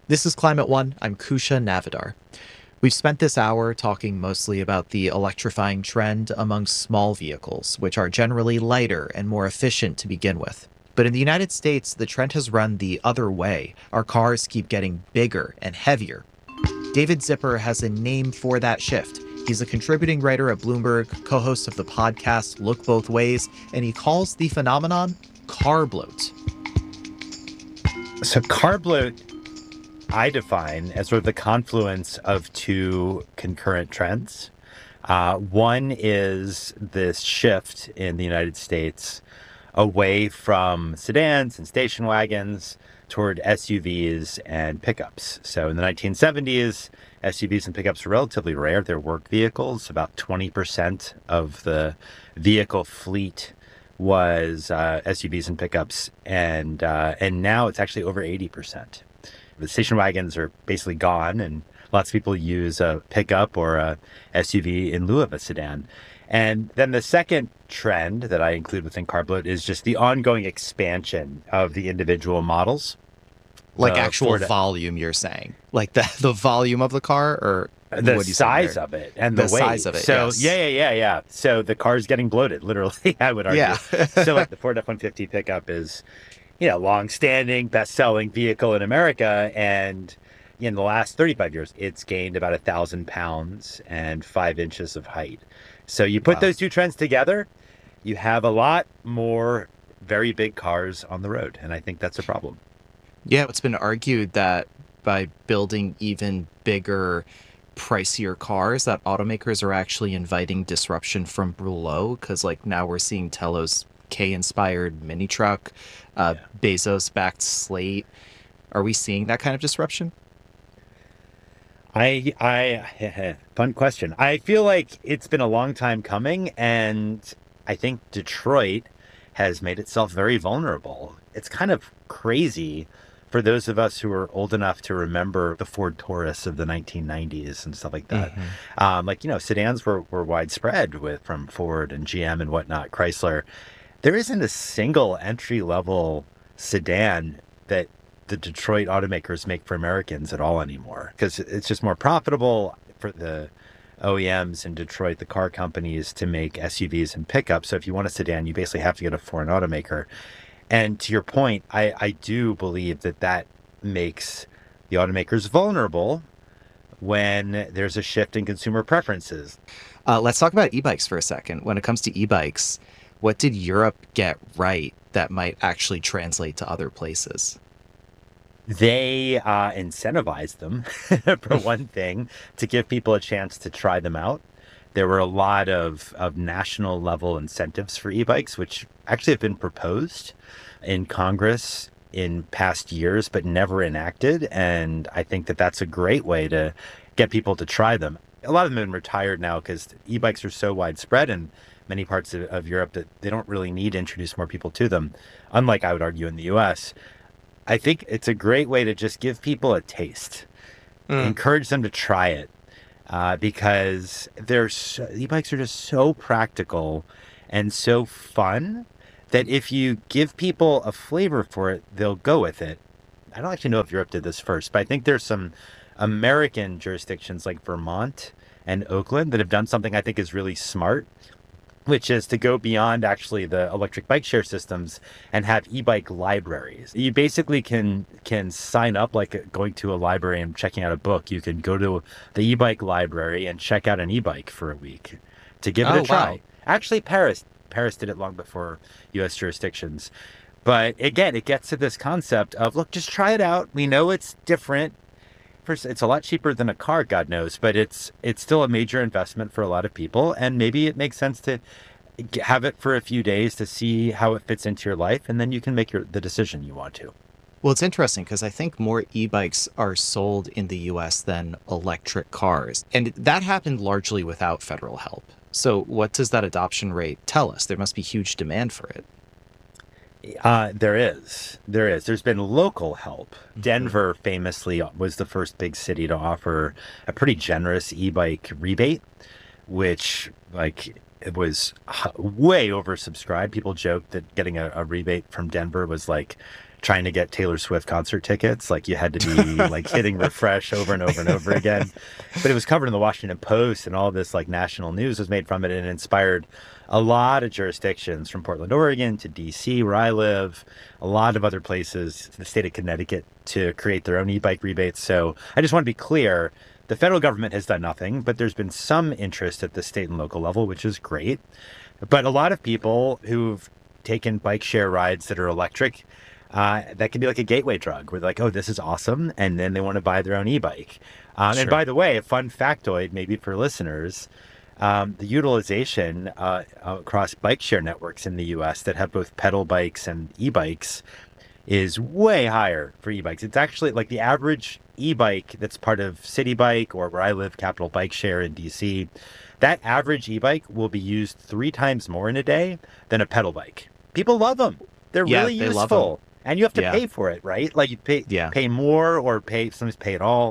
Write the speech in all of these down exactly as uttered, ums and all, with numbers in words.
This is Climate One. I'm Kusha Navidar. We've spent this hour talking mostly about the electrifying trend among small vehicles, which are generally lighter and more efficient to begin with. But in the United States, the trend has run the other way. Our cars keep getting bigger and heavier. David Zipper has a name for that shift. He's a contributing writer at Bloomberg, co-host of the podcast Look Both Ways, and he calls the phenomenon car bloat. So car bloat, I define as sort of the confluence of two concurrent trends. Uh, one is this shift in the United States away from sedans and station wagons toward S U Vs and pickups. So in the nineteen seventies, S U Vs and pickups were relatively rare. They're work vehicles. About twenty percent of the vehicle fleet was uh, S U Vs and pickups, and uh, and now it's actually over eighty percent. The station wagons are basically gone, and lots of people use a pickup or a S U V in lieu of a sedan. And then the second trend that I include within car bloat is just the ongoing expansion of the individual models. Like The actual Ford- volume, you're saying? Like the, the volume of the car, or the what do you say size there? of it and the, The weight. size of it, So yes. yeah, yeah, yeah, yeah. So the car's getting bloated, literally, I would argue. Yeah. So like the Ford F one fifty pickup is, you know, long-standing, best-selling vehicle in America, and in the last thirty-five years, it's gained about a thousand pounds and five inches of height. So you put Wow. those two trends together, you have a lot more very big cars on the road, and I think that's a problem. Yeah, it's been argued that by building even bigger, pricier cars, that automakers are actually inviting disruption from below, because like now we're seeing Telo's K-inspired mini truck, uh, Bezos-backed Slate. Are we seeing that kind of disruption? I, I, fun question. I feel like it's been a long time coming, and I think Detroit has made itself very vulnerable. It's kind of crazy for those of us who are old enough to remember the Ford Taurus of the nineteen nineties and stuff like that. Mhm. Um, like, you know, sedans were, were widespread with from Ford and G M and whatnot, Chrysler. There isn't a single entry level sedan that the Detroit automakers make for Americans at all anymore, because it's just more profitable for the O E Ms in Detroit, the car companies, to make S U Vs and pickups. So if you want a sedan, you basically have to get a foreign automaker. And to your point, I, I do believe that that makes the automakers vulnerable when there's a shift in consumer preferences. Uh, let's talk about e-bikes for a second. When it comes to e-bikes, what did Europe get right that might actually translate to other places? They uh, incentivized them, for one thing, to give people a chance to try them out. There were a lot of, of national level incentives for e-bikes, which actually have been proposed in Congress in past years, but never enacted. And I think that that's a great way to get people to try them. A lot of them have been retired now because e-bikes are so widespread in many parts of, of Europe that they don't really need to introduce more people to them, unlike, I would argue, in the U S. I think it's a great way to just give people a taste, Mm. encourage them to try it, uh, because they're so, e-bikes are just so practical and so fun that if you give people a flavor for it, they'll go with it. I don't actually know if Europe did this first, but I think there's some American jurisdictions like Vermont and Oakland that have done something I think is really smart, which is to go beyond actually the electric bike share systems and have e-bike libraries. You basically can can sign up like going to a library and checking out a book. You can go to the e-bike library and check out an e-bike for a week to give it Oh, a try. wow. Actually, Paris Paris did it long before U S jurisdictions. But again, it gets to this concept of, look, just try it out. We know it's different. First, it's a lot cheaper than a car, God knows, but it's it's still a major investment for a lot of people. And maybe it makes sense to g- have it for a few days to see how it fits into your life. And then you can make your, the decision you want to. Well, it's interesting because I think more e-bikes are sold in the U S than electric cars. And that happened largely without federal help. So what does that adoption rate tell us? There must be huge demand for it. Uh, there is. There is. There's been local help. Denver famously was the first big city to offer a pretty generous e-bike rebate, which, like, it was h- way oversubscribed. People joked that getting a, a rebate from Denver was like trying to get Taylor Swift concert tickets. Like you had to be like hitting refresh over and over and over again. But it was covered in the Washington Post, and all this like national news was made from it, and it inspired a lot of jurisdictions from Portland, Oregon to D C, where I live, a lot of other places, the state of Connecticut, to create their own e-bike rebates. So I just want to be clear, the federal government has done nothing, but there's been some interest at the state and local level, which is great. But a lot of people who've taken bike share rides that are electric, uh, that can be like a gateway drug where they're like, oh, this is awesome. And then they want to buy their own e-bike. Um, sure. And by the way, a fun factoid, maybe for listeners, um, the utilization uh, across bike share networks in the U S that have both pedal bikes and e-bikes is way higher for e-bikes. It's actually like the average e-bike that's part of City Bike, or where I live, Capital Bike Share in D C, that average e-bike will be used three times more in a day than a pedal bike. People love them. They're yeah, really they useful. And you have to yeah. pay for it, right? Like you pay yeah. pay more or pay, sometimes pay it all.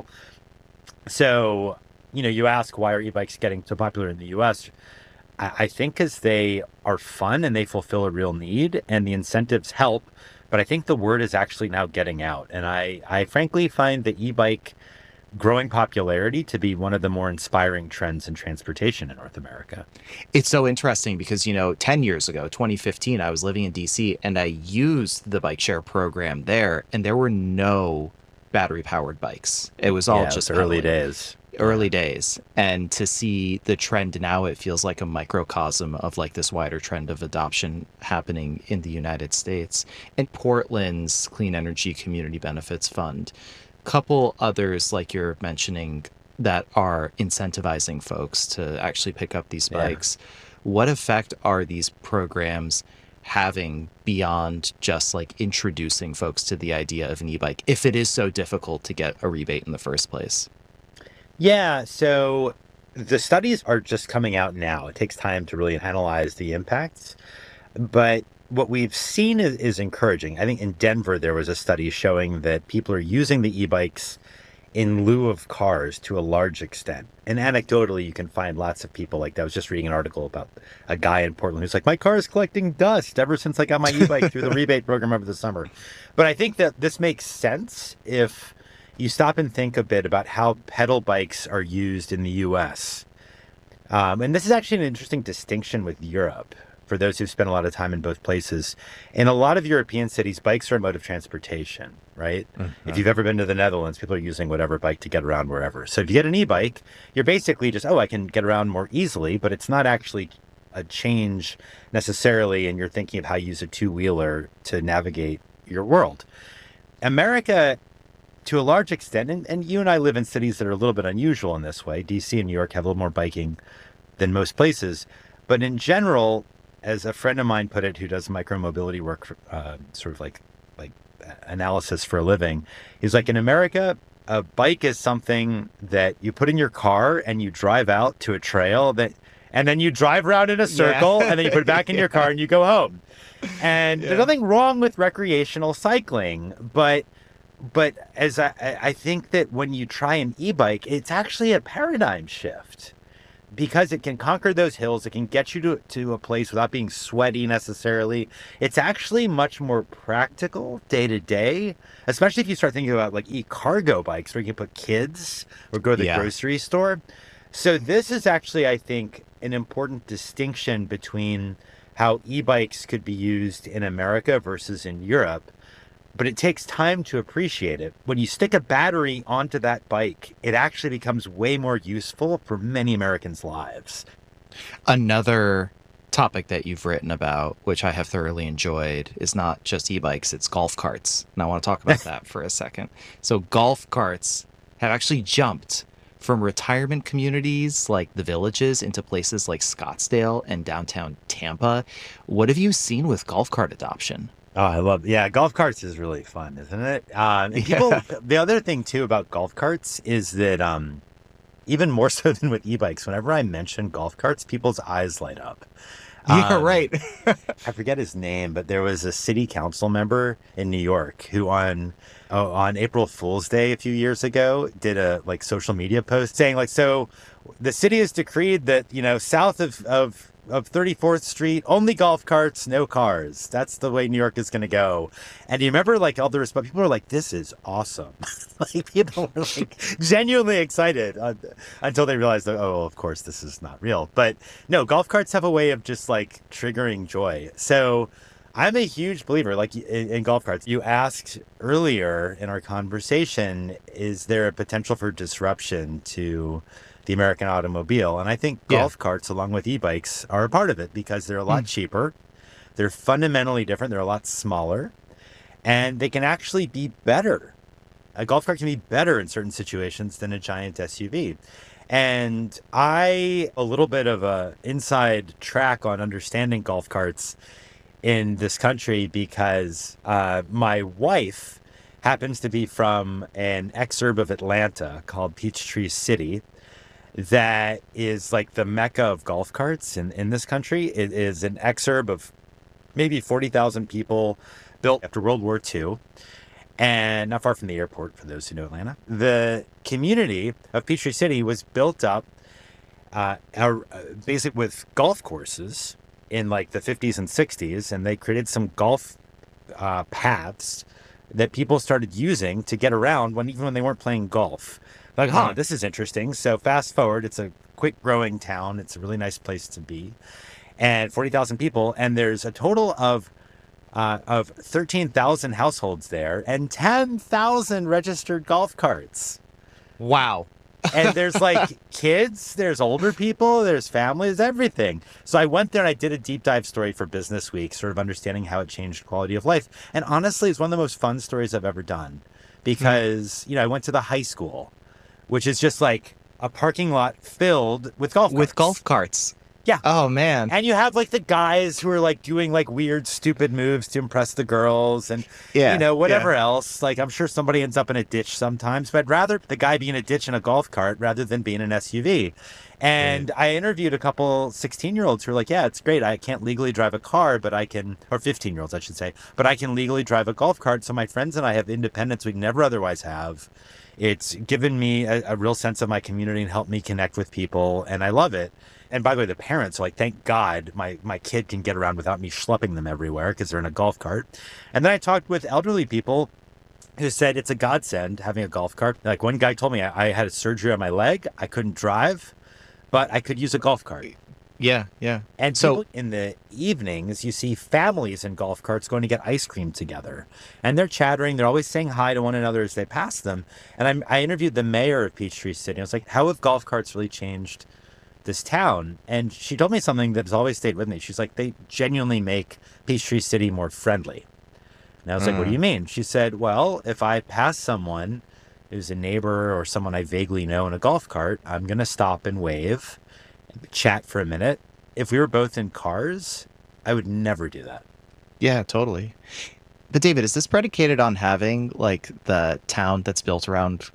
So, you know, you ask, why are e-bikes getting so popular in the U S? I, I think because they are fun and they fulfill a real need, and the incentives help. But I think the word is actually now getting out. And I, I frankly find the e-bike growing popularity to be one of the more inspiring trends in transportation in North America. It's so interesting because, you know, ten years ago, twenty fifteen, I was living in D C and I used the bike share program there, and there were no battery powered bikes. It was all yeah, just early pedaling. days. Early days. And to see the trend now, it feels like a microcosm of like this wider trend of adoption happening in the United States. And Portland's Clean Energy Community Benefits Fund, couple others like you're mentioning that are incentivizing folks to actually pick up these bikes. Yeah. What effect are these programs having beyond just like introducing folks to the idea of an e-bike, if it is so difficult to get a rebate in the first place? Yeah, so the studies are just coming out now. It takes time to really analyze the impacts, but what we've seen is, is encouraging. I think in Denver, there was a study showing that people are using the e-bikes in lieu of cars to a large extent. And anecdotally, you can find lots of people like that. I was just reading an article about a guy in Portland who's like, my car is collecting dust ever since I got my e-bike through the rebate program over the summer. But I think that this makes sense if you stop and think a bit about how pedal bikes are used in the U S. Um, and this is actually an interesting distinction with Europe, for those who've spent a lot of time in both places. In a lot of European cities, bikes are a mode of transportation, right? Mm-hmm. If you've ever been to the Netherlands, people are using whatever bike to get around wherever. So if you get an e-bike, you're basically just, oh, I can get around more easily, but it's not actually a change necessarily in your thinking of how you use a two-wheeler to navigate your world. America, to a large extent, and, and you and I live in cities that are a little bit unusual in this way. D C and New York have a little more biking than most places. But in general, as a friend of mine put it, who does micromobility work, for, uh, sort of like like analysis for a living, he's like, in America, a bike is something that you put in your car and you drive out to a trail, that, and then you drive around in a circle, yeah. and then you put it back in yeah. your car and you go home. And yeah. there's nothing wrong with recreational cycling, but But as I, I think that when you try an e-bike, it's actually a paradigm shift, because it can conquer those hills. It can get you to, to a place without being sweaty necessarily. It's actually much more practical day to day, especially if you start thinking about like e-cargo bikes where you can put kids or go to the yeah. grocery store. So this is actually, I think, an important distinction between how e-bikes could be used in America versus in Europe. But it takes time to appreciate it. When you stick a battery onto that bike, it actually becomes way more useful for many Americans' lives. Another topic that you've written about, which I have thoroughly enjoyed, is not just e-bikes, it's golf carts. And I want to talk about that for a second. So golf carts have actually jumped from retirement communities like the Villages into places like Scottsdale and downtown Tampa. What have you seen with golf cart adoption? Oh, I love, yeah, golf carts is really fun, isn't it? Um, and people, yeah. The other thing too about golf carts is that um, even more so than with e-bikes, whenever I mention golf carts, people's eyes light up. Yeah, um, right. I forget his name, but there was a city council member in New York who on oh, on April Fool's Day a few years ago did a like social media post saying like, so the city has decreed that, you know, south of, of, of thirty-fourth Street, only golf carts, no cars. That's the way New York is going to go. And you remember, like, all the response, people were like, this is awesome. Like, people were like genuinely excited uh, until they realized that, oh, of course, this is not real. But no, golf carts have a way of just like triggering joy. So I'm a huge believer, like in, in golf carts. You asked earlier in our conversation, is there a potential for disruption to the American automobile? And I think Yeah. golf carts, along with e-bikes, are a part of it because they're a lot Mm. cheaper. They're fundamentally different. They're a lot smaller, and they can actually be better. A golf cart can be better in certain situations than a giant S U V. And I, a little bit of a inside track on understanding golf carts in this country because uh, my wife happens to be from an exurb of Atlanta called Peachtree City that is like the mecca of golf carts in, in this country. It is an exurb of maybe forty thousand people built after World War Two and not far from the airport, for those who know Atlanta. The community of Peachtree City was built up uh, uh, basically with golf courses in like the fifties and sixties, and they created some golf uh, paths that people started using to get around when even when they weren't playing golf. Like, huh, Huh. this is interesting. So fast forward, it's a quick growing town. It's a really nice place to be. And forty thousand people, and there's a total of uh, of thirteen thousand households there and ten thousand registered golf carts. Wow. And there's like kids, there's older people, there's families, everything. So I went there and I did a deep dive story for Business Week, sort of understanding how it changed quality of life. And honestly, it's one of the most fun stories I've ever done because, you know, I went to the high school, which is just like a parking lot filled with golf carts. With golf carts. Yeah. Oh, man. And you have like the guys who are like doing like weird, stupid moves to impress the girls and, Yeah, you know, whatever yeah. else. Like, I'm sure somebody ends up in a ditch sometimes, but I'd rather the guy be in a ditch in a golf cart rather than be in an S U V. And I interviewed a couple sixteen year olds who were like, yeah, it's great. I can't legally drive a car, but I can, or fifteen year olds, I should say, but I can legally drive a golf cart. So my friends and I have independence we never otherwise have. It's given me a, a real sense of my community and helped me connect with people. And I love it. And by the way, the parents are like, thank God my, my kid can get around without me schlepping them everywhere because they're in a golf cart. And then I talked with elderly people who said it's a godsend having a golf cart. Like one guy told me I, I had a surgery on my leg. I couldn't drive, but I could use a golf cart. Yeah, yeah. And So- so in the evenings, you see families in golf carts going to get ice cream together. And they're chattering. They're always saying hi to one another as they pass them. And I, I interviewed the mayor of Peachtree City. I was like, how have golf carts really changed this town? And she told me something that has always stayed with me. She's like, they genuinely make Peachtree City more friendly. And I was like, what do you mean? She said, well, if I pass someone who's a neighbor or someone I vaguely know in a golf cart, I'm going to stop and wave, chat for a minute. If we were both in cars, I would never do that. Yeah, totally. But David, is this predicated on having like the town that's built around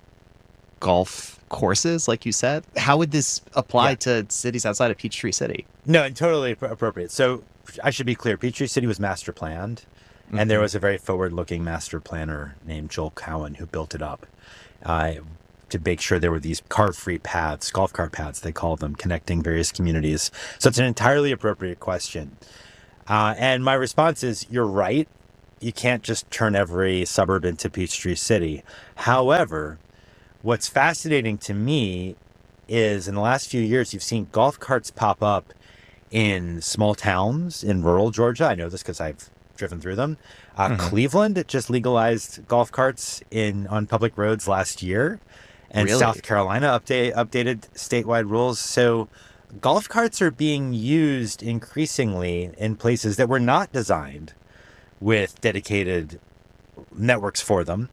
golf courses, like you said? How would this apply Yeah. to cities outside of Peachtree City? No, and totally appro- appropriate. So I should be clear. Peachtree City was master planned, and there was a very forward-looking master planner named Joel Cowan who built it up uh, to make sure there were these car-free paths, golf cart paths, they call them, connecting various communities. So it's an entirely appropriate question. Uh, and my response is, you're right. You can't just turn every suburb into Peachtree City. However, what's fascinating to me is in the last few years, you've seen golf carts pop up in small towns in rural Georgia. I know this because I've driven through them. Uh, Cleveland just legalized golf carts in on public roads last year, and Really? South Carolina update updated statewide rules. So golf carts are being used increasingly in places that were not designed with dedicated networks for them.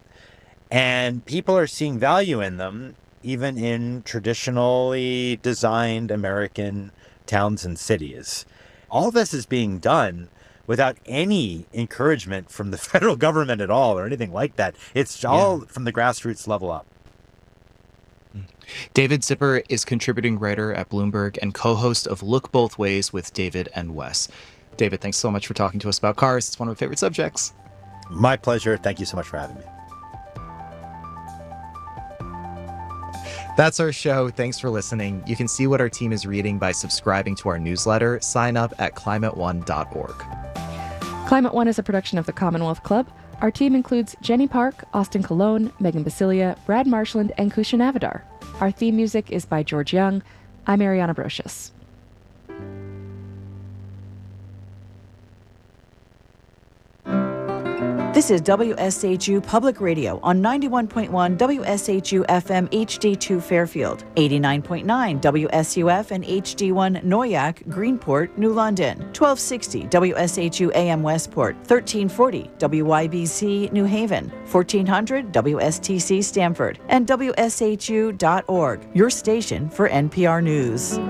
And people are seeing value in them, even in traditionally designed American towns and cities. All this is being done without any encouragement from the federal government at all or anything like that. It's all from the grassroots level up. David Zipper is contributing writer at Bloomberg and co-host of Look Both Ways with David and Wes. David, thanks so much for talking to us about cars. It's one of my favorite subjects. My pleasure. Thank you so much for having me. That's our show. Thanks for listening. You can see what our team is reading by subscribing to our newsletter. Sign up at climate one dot org. Climate One is a production of the Commonwealth Club. Our team includes Jenny Park, Austin Colon, Megan Basilia, Brad Marshland, and Kusha Navidar. Our theme music is by George Young. I'm Ariana Brocious. This is W S H U Public Radio on ninety-one point one W S H U F M H D two Fairfield, eighty-nine point nine W S U F and H D one Noyak, Greenport, New London, twelve sixty W S H U A M Westport, thirteen forty W Y B C New Haven, fourteen hundred W S T C Stamford, and W S H U dot org, your station for N P R News.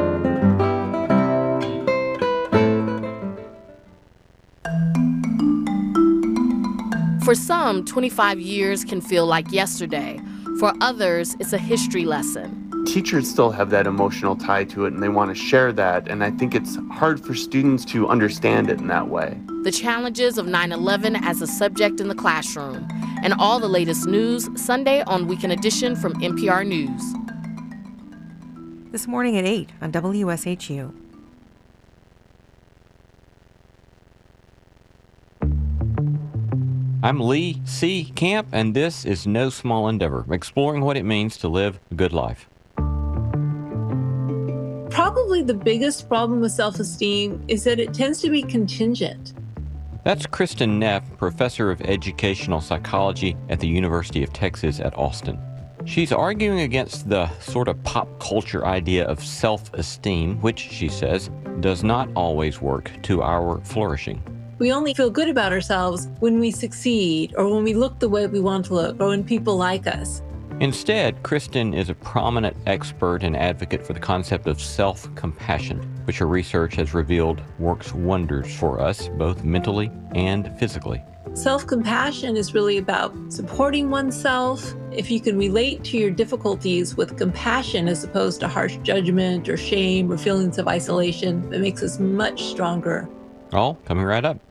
For some, twenty-five years can feel like yesterday. For others, it's a history lesson. Teachers still have that emotional tie to it, and they want to share that, and I think it's hard for students to understand it in that way. The challenges of nine eleven as a subject in the classroom, and all the latest news Sunday on Weekend Edition from N P R News. This morning at eight on W S H U. I'm Lee C. Camp, and this is No Small Endeavor, exploring what it means to live a good life. Probably the biggest problem with self-esteem is that it tends to be contingent. That's Kristen Neff, professor of educational psychology at the University of Texas at Austin. She's arguing against the sort of pop culture idea of self-esteem, which, she says, does not always work to our flourishing. We only feel good about ourselves when we succeed, or when we look the way we want to look, or when people like us. Instead, Kristen is a prominent expert and advocate for the concept of self-compassion, which her research has revealed works wonders for us, both mentally and physically. Self-compassion is really about supporting oneself. If you can relate to your difficulties with compassion as opposed to harsh judgment or shame or feelings of isolation, it makes us much stronger. All coming right up.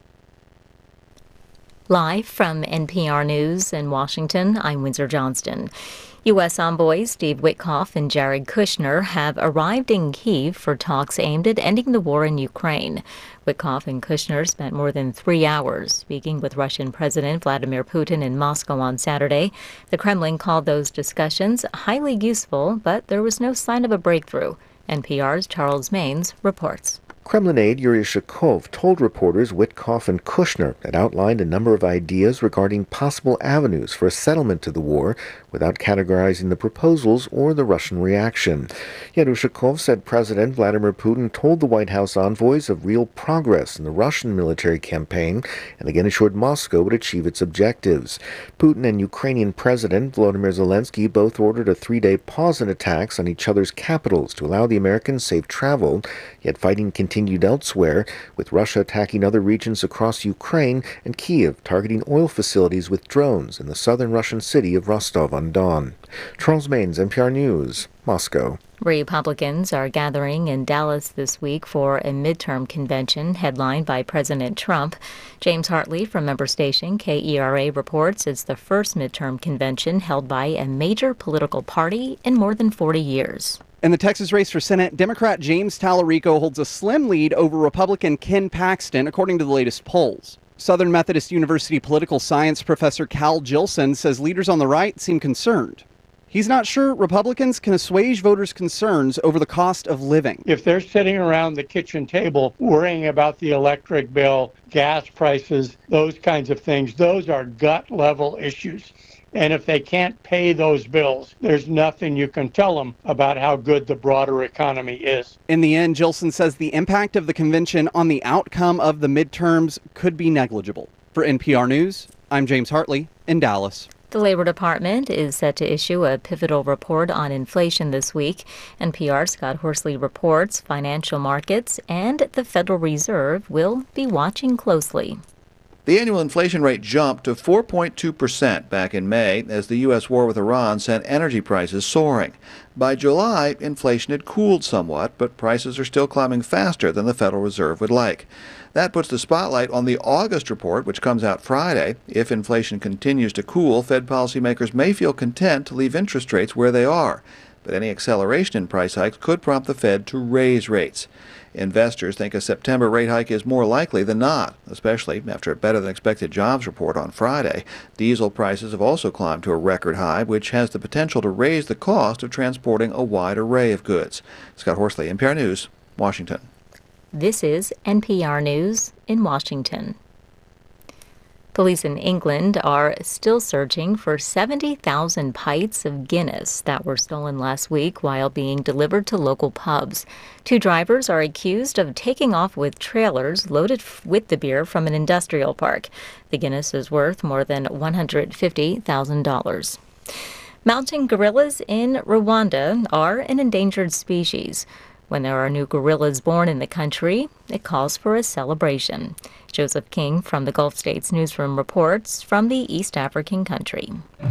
Live from N P R News in Washington, I'm Windsor Johnston. U S envoys Steve Witkoff and Jared Kushner have arrived in Kyiv for talks aimed at ending the war in Ukraine. Witkoff and Kushner spent more than three hours speaking with Russian President Vladimir Putin in Moscow on Saturday. The Kremlin called those discussions highly useful, but there was no sign of a breakthrough. N P R's Charles Maines reports. Kremlin aide Yuri Shakov told reporters Witkoff and Kushner had outlined a number of ideas regarding possible avenues for a settlement to the war without categorizing the proposals or the Russian reaction. Yet Ushakov said President Vladimir Putin told the White House envoys of real progress in the Russian military campaign and again assured Moscow would achieve its objectives. Putin and Ukrainian President Volodymyr Zelensky both ordered a three-day pause in attacks on each other's capitals to allow the Americans safe travel, yet fighting continued continued elsewhere, with Russia attacking other regions across Ukraine and Kyiv targeting oil facilities with drones in the southern Russian city of Rostov-on-Don. Charles Maines, N P R News, Moscow. Republicans are gathering in Dallas this week for a midterm convention headlined by President Trump. James Hartley from member station K E R A reports it's the first midterm convention held by a major political party in more than forty years. In the Texas race for Senate, Democrat James Tallarico holds a slim lead over Republican Ken Paxton, according to the latest polls. Southern Methodist University political science professor Cal Jilson says leaders on the right seem concerned. He's not sure Republicans can assuage voters' concerns over the cost of living. If they're sitting around the kitchen table worrying about the electric bill, gas prices, those kinds of things, those are gut-level issues. And if they can't pay those bills, there's nothing you can tell them about how good the broader economy is. In the end, Jilson says the impact of the convention on the outcome of the midterms could be negligible. For N P R News, I'm James Hartley in Dallas. The Labor Department is set to issue a pivotal report on inflation this week. N P R's Scott Horsley reports financial markets and the Federal Reserve will be watching closely. The annual inflation rate jumped to four point two percent back in May as the U S war with Iran sent energy prices soaring. By July, inflation had cooled somewhat, but prices are still climbing faster than the Federal Reserve would like. That puts the spotlight on the August report, which comes out Friday. If inflation continues to cool, Fed policymakers may feel content to leave interest rates where they are. But any acceleration in price hikes could prompt the Fed to raise rates. Investors think a September rate hike is more likely than not, especially after a better-than-expected jobs report on Friday. Diesel prices have also climbed to a record high, which has the potential to raise the cost of transporting a wide array of goods. Scott Horsley, N P R News, Washington. This is N P R News in Washington. Police in England are still searching for seventy thousand pints of Guinness that were stolen last week while being delivered to local pubs. Two drivers are accused of taking off with trailers loaded f- with the beer from an industrial park. The Guinness is worth more than one hundred fifty thousand dollars. Mountain gorillas in Rwanda are an endangered species. When there are new gorillas born in the country, it calls for a celebration. Joseph King from the Gulf States Newsroom reports from the East African country.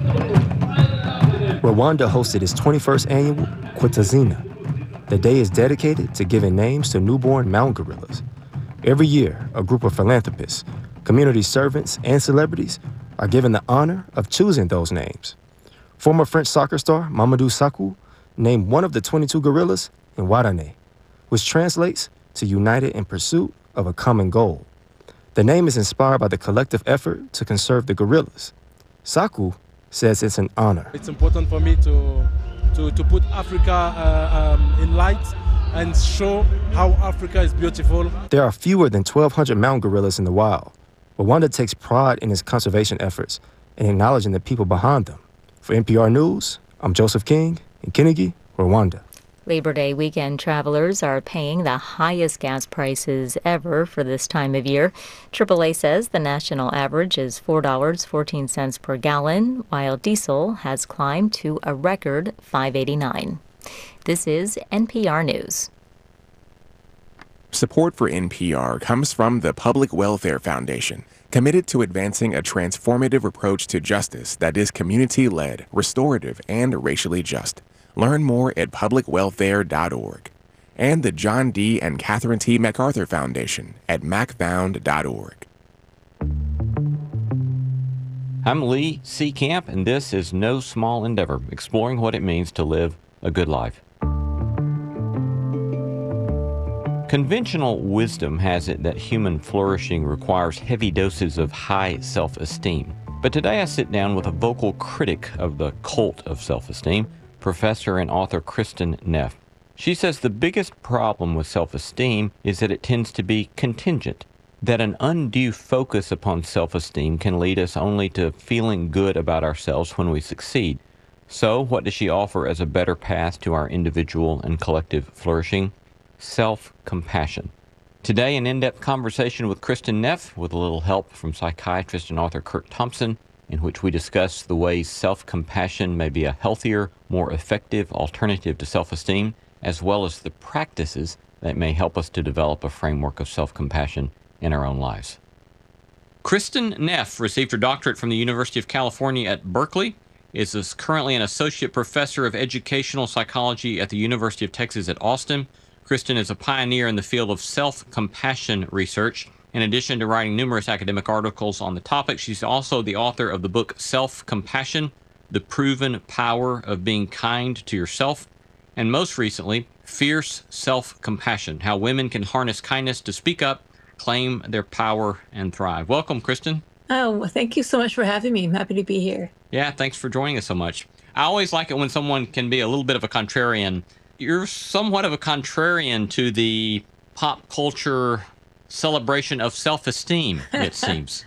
Rwanda hosted its twenty-first annual Kwitazina. The day is dedicated to giving names to newborn mountain gorillas. Every year, a group of philanthropists, community servants, and celebrities are given the honor of choosing those names. Former French soccer star Mamadou Sakho named one of the twenty-two gorillas in Warane, which translates to united in pursuit of a common goal. The name is inspired by the collective effort to conserve the gorillas. Sakho says it's an honor. It's important for me to to, to put Africa uh, um, in light and show how Africa is beautiful. There are fewer than twelve hundred mountain gorillas in the wild. Rwanda takes pride in its conservation efforts and acknowledging the people behind them. For N P R News, I'm Joseph King in Kinigi, Rwanda. Labor Day weekend travelers are paying the highest gas prices ever for this time of year. triple A says the national average is four dollars and fourteen cents per gallon, while diesel has climbed to a record five dollars and eighty-nine cents. This is N P R News. Support for N P R comes from the Public Welfare Foundation, committed to advancing a transformative approach to justice that is community-led, restorative, and racially just. Learn more at public welfare dot org. And the John D. and Catherine T. MacArthur Foundation at mac found dot org. I'm Lee Seacamp, and this is No Small Endeavor, exploring what it means to live a good life. Conventional wisdom has it that human flourishing requires heavy doses of high self-esteem. But today I sit down with a vocal critic of the cult of self-esteem, Professor and author Kristin Neff. She says the biggest problem with self-esteem is that it tends to be contingent, that an undue focus upon self-esteem can lead us only to feeling good about ourselves when we succeed. So, what does she offer as a better path to our individual and collective flourishing? Self-compassion. Today, an in-depth conversation with Kristin Neff with a little help from psychiatrist and author Curt Thompson, in which we discuss the ways self-compassion may be a healthier, more effective alternative to self-esteem, as well as the practices that may help us to develop a framework of self-compassion in our own lives. Kristin Neff received her doctorate from the University of California at Berkeley, is currently an associate professor of educational psychology at the University of Texas at Austin. Kristin is a pioneer in the field of self-compassion research. In addition to writing numerous academic articles on the topic, she's also the author of the book Self-Compassion, The Proven Power of Being Kind to Yourself, and most recently, Fierce Self-Compassion, How Women Can Harness Kindness to Speak Up, Claim Their Power, and Thrive. Welcome, Kristin. Oh, well, thank you so much for having me. I'm happy to be here. Yeah, thanks for joining us so much. I always like it when someone can be a little bit of a contrarian. You're somewhat of a contrarian to the pop culture celebration of self-esteem, it seems.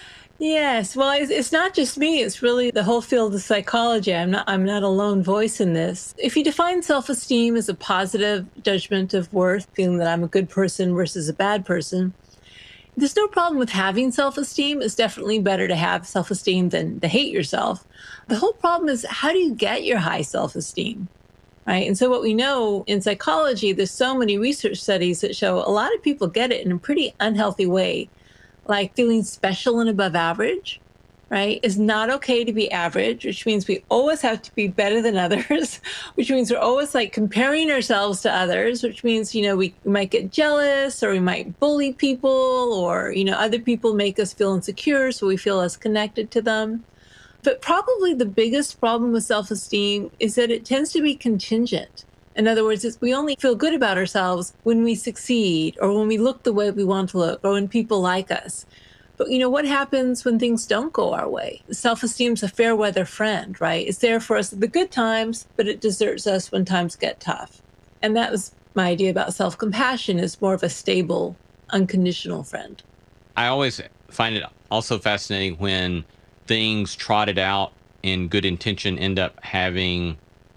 Yes, well, it's, it's not just me. It's really the whole field of psychology. I'm not, I'm not a lone voice in this. If you define self-esteem as a positive judgment of worth, feeling that I'm a good person versus a bad person, there's no problem with having self-esteem. It's definitely better to have self-esteem than to hate yourself. The whole problem is, how do you get your high self-esteem? Right? And so what we know in psychology, there's so many research studies that show a lot of people get it in a pretty unhealthy way. like feeling special and above average, right? It's not okay to be average, which means we always have to be better than others, which means we're always like comparing ourselves to others, which means, you know, we might get jealous or we might bully people or, you know, other people make us feel insecure, so we feel less connected to them. But probably the biggest problem with self-esteem is that it tends to be contingent. In other words, it's, we only feel good about ourselves when we succeed or when we look the way we want to look or when people like us. But, you know, what happens when things don't go our way? Self-esteem's a fair weather friend, right? It's there for us at the good times, but it deserts us when times get tough. And that was my idea about self-compassion, is more of a stable, unconditional friend. I always find it also fascinating when things trotted out in good intention end up having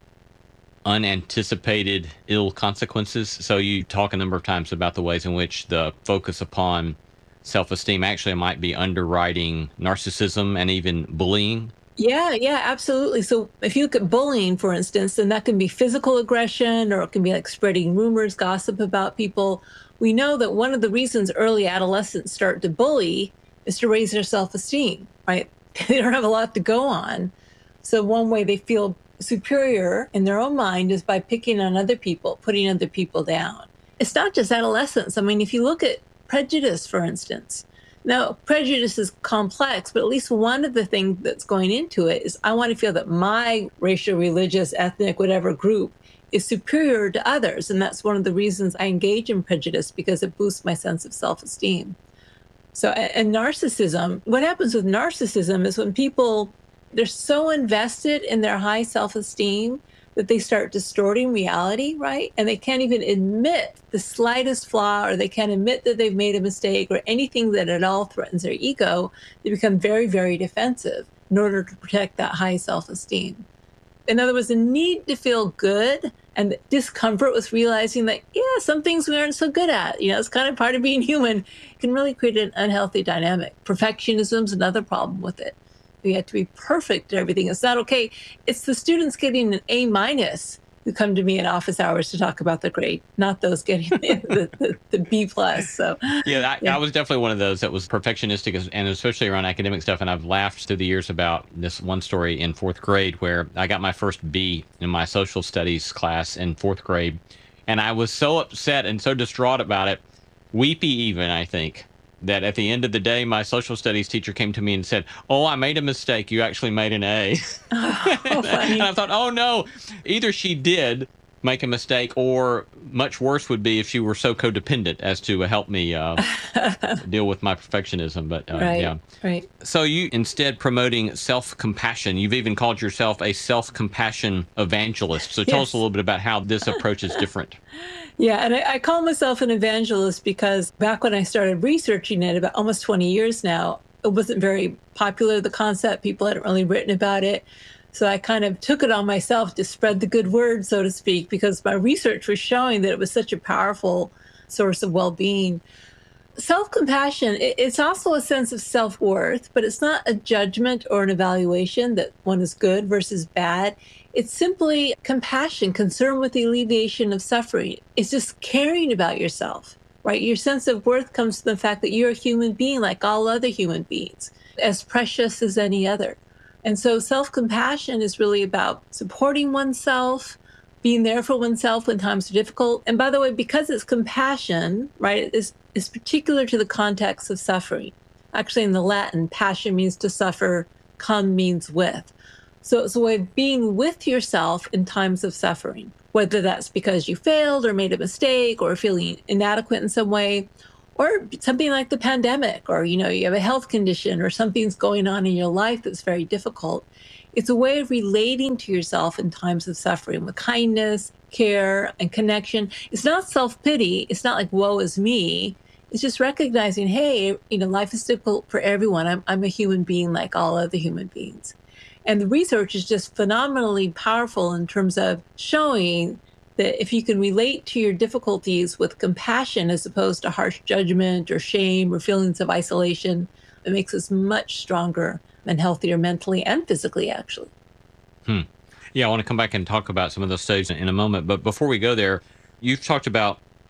unanticipated ill consequences. So you talk a number of times about the ways in which the focus upon self-esteem actually might be underwriting narcissism and even bullying. Yeah, yeah, absolutely. So if you look at bullying, for instance, then that can be physical aggression, or it can be like spreading rumors, gossip about people. We know that one of the reasons early adolescents start to bully is to raise their self-esteem, right? They don't have a lot to go on. So one way they feel superior in their own mind is by picking on other people, putting other people down. It's not just adolescence. I mean, if you look at prejudice, for instance. Now, prejudice is complex, but at least one of the things that's going into it is I want to feel that my racial, religious, ethnic, whatever group is superior to others. And that's one of the reasons I engage in prejudice, because it boosts my sense of self-esteem. So, and narcissism, what happens with narcissism is when people, they're so invested in their high self-esteem that they start distorting reality, right? And they can't even admit the slightest flaw, or they can't admit that they've made a mistake or anything that at all threatens their ego. They become very, very defensive in order to protect that high self-esteem. In other words, the need to feel good and the discomfort with realizing that, yeah, some things we aren't so good at, you know, it's kind of part of being human, can really create an unhealthy dynamic. Perfectionism is another problem with it. We have to be perfect at everything. It's not okay. It's the students getting an A minus who come to me in office hours to talk about the grade, not those getting the, the, the B plus. So yeah, I, yeah. I was definitely one of those that was perfectionistic, and especially around academic stuff. And I've laughed through the years about this one story in fourth grade where I got my first B in my social studies class in fourth grade. And I was so upset and so distraught about it, weepy even, I think, that at the end of the day, my social studies teacher came to me and said, "Oh, I made a mistake. You actually made an A." Oh, and I thought, oh no, either she did make a mistake, or much worse would be if she were so codependent as to help me uh, deal with my perfectionism. But uh, right, yeah. right. So you instead promoting self-compassion. You've even called yourself a self-compassion evangelist. So tell Yes. us a little bit about how this approach is different. Yeah, and I, I call myself an evangelist because back when I started researching it, about almost twenty years now, it wasn't very popular, the concept. People hadn't really written about it. So I kind of took it on myself to spread the good word, so to speak, because my research was showing that it was such a powerful source of well-being. Self-compassion, it, it's also a sense of self-worth, but it's not a judgment or an evaluation that one is good versus bad. It's simply compassion, concern with the alleviation of suffering. It's just caring about yourself, right? Your sense of worth comes from the fact that you're a human being like all other human beings, as precious as any other. And so self-compassion is really about supporting oneself, being there for oneself when times are difficult. And by the way, because it's compassion, right, it's, it's particular to the context of suffering. Actually, in the Latin, passion means to suffer, cum means with. So it's a way of being with yourself in times of suffering, whether that's because you failed or made a mistake or feeling inadequate in some way, or something like the pandemic, or, you know, you have a health condition or something's going on in your life that's very difficult. It's a way of relating to yourself in times of suffering with kindness, care, and connection. It's not self-pity. It's not like, woe is me. It's just recognizing, hey, you know, life is difficult for everyone. I'm, I'm a human being like all other human beings. And the research is just phenomenally powerful in terms of showing that if you can relate to your difficulties with compassion as opposed to harsh judgment or shame or feelings of isolation, it makes us much stronger and healthier mentally and physically, actually. Hmm. Yeah, I want to come back and talk about some of those studies in a moment. But before we go there, you've talked about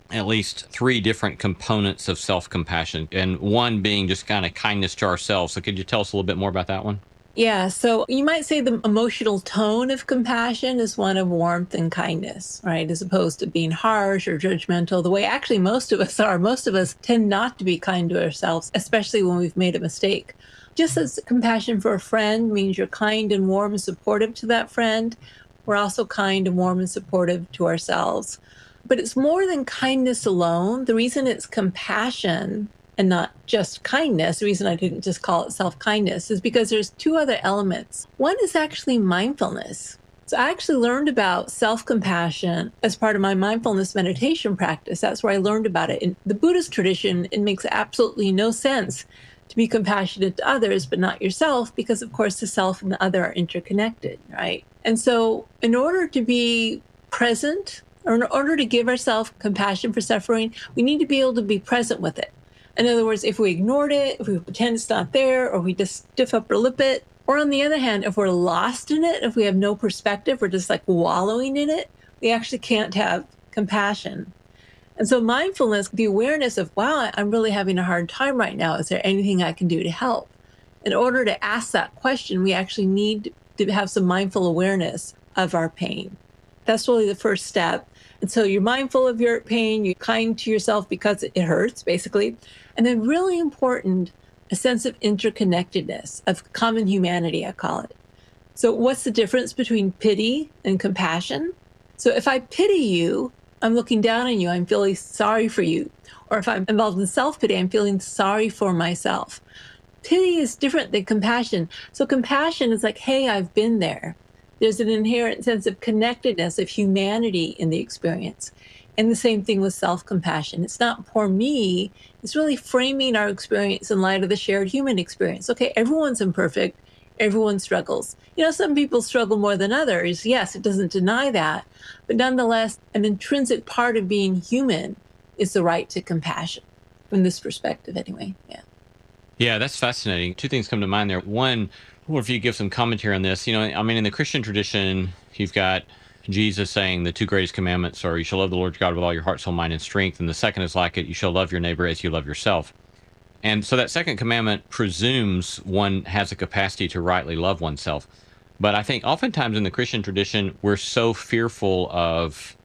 at least three different components of self-compassion, and one being just kind of kindness to ourselves. So could you tell us a little bit more about that one? Yeah, so you might say the emotional tone of compassion is one of warmth and kindness, right? As opposed to being harsh or judgmental, the way actually most of us are. Most of us tend not to be kind to ourselves, especially when we've made a mistake. Just as compassion for a friend means you're kind and warm and supportive to that friend, we're also kind and warm and supportive to ourselves. But it's more than kindness alone. The reason it's compassion and not just kindness, the reason I didn't just call it self-kindness, is because there's two other elements. One is actually mindfulness. So I actually learned about self-compassion as part of my mindfulness meditation practice. That's where I learned about it. In the Buddhist tradition, it makes absolutely no sense to be compassionate to others, but not yourself, because of course the self and the other are interconnected, right? And so in order to be present, or in order to give ourselves compassion for suffering, we need to be able to be present with it. In other words, if we ignored it, if we pretend it's not there, or we just stiff upper lip it, or on the other hand, if we're lost in it, if we have no perspective, we're just like wallowing in it, we actually can't have compassion. And so mindfulness, the awareness of, wow, I'm really having a hard time right now. Is there anything I can do to help? In order to ask that question, we actually need to have some mindful awareness of our pain. That's really the first step. And so you're mindful of your pain, you're kind to yourself because it hurts, basically. And then really important, a sense of interconnectedness, of common humanity, I call it. So what's the difference between pity and compassion? So if I pity you, I'm looking down on you, I'm feeling sorry for you. Or if I'm involved in self-pity, I'm feeling sorry for myself. Pity is different than compassion. So compassion is like, hey, I've been there. There's an inherent sense of connectedness, of humanity in the experience. And the same thing with self-compassion. It's not poor me. It's really framing our experience in light of the shared human experience. Okay, everyone's imperfect. Everyone struggles. You know, some people struggle more than others. Yes, it doesn't deny that. But nonetheless, an intrinsic part of being human is the right to compassion, from this perspective anyway. Yeah. Yeah, that's fascinating. Two things come to mind there. One, or if you give some commentary on this, you know, I mean, in the Christian tradition, you've got Jesus saying the two greatest commandments are you shall love the Lord your God with all your heart, soul, mind, and strength. And the second is like it, you shall love your neighbor as you love yourself. And so that second commandment presumes one has a capacity to rightly love oneself. But I think oftentimes in the Christian tradition, we're so fearful of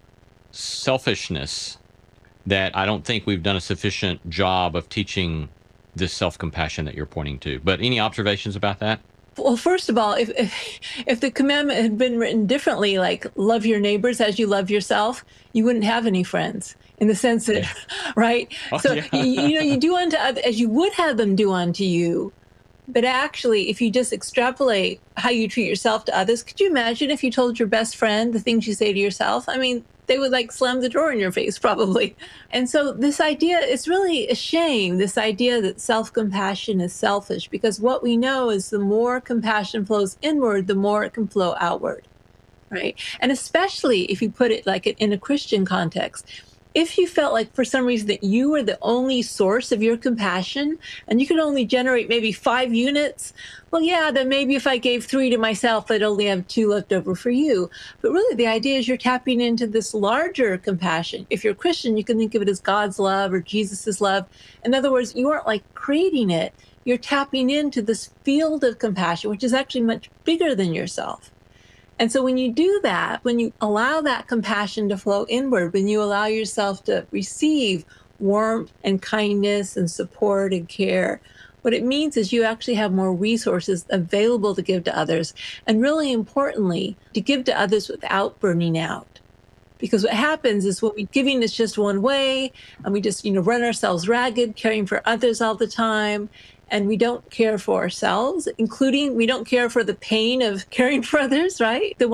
selfishness that I don't think we've done a sufficient job of teaching this self-compassion that you're pointing to. But any observations about that? Well, first of all, if, if if the commandment had been written differently, like love your neighbors as you love yourself, you wouldn't have any friends, in the sense that, yeah. right? Oh, so, yeah. you, you know, you do unto others as you would have them do unto you. But actually, if you just extrapolate how you treat yourself to others, could you imagine if you told your best friend the things you say to yourself? I mean, they would like slam the door in your face, probably. And so this idea, it's really a shame, this idea that self-compassion is selfish, because what we know is the more compassion flows inward, the more it can flow outward, right? And especially if you put it like in a Christian context, if you felt like for some reason that you were the only source of your compassion and you could only generate maybe five units, well, yeah, then maybe if I gave three to myself, I'd only have two left over for you. But really, the idea is you're tapping into this larger compassion. If you're a Christian, you can think of it as God's love or Jesus's love. In other words, you aren't like creating it. You're tapping into this field of compassion, which is actually much bigger than yourself. And so when you do that, when you allow that compassion to flow inward, when you allow yourself to receive warmth and kindness and support and care, what it means is you actually have more resources available to give to others. And really importantly, to give to others without burning out. Because what happens is when we giving is just one way and we just, you know, run ourselves ragged, caring for others all the time. And we don't care for ourselves, including we don't care for the pain of caring for others, right? The